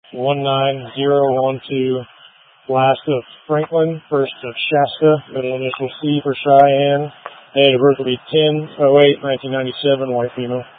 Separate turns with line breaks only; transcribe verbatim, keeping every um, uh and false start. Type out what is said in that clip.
one nine zero one two. Last of Franklin, first of Shasta, middle initial C for Cheyenne. Date of birth will be ten oh eight nineteen ninety-seven, white female.